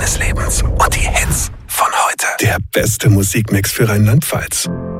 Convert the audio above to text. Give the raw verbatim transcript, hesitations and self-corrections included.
deines Lebens und die Hits von heute. Der beste Musikmix für Rheinland-Pfalz.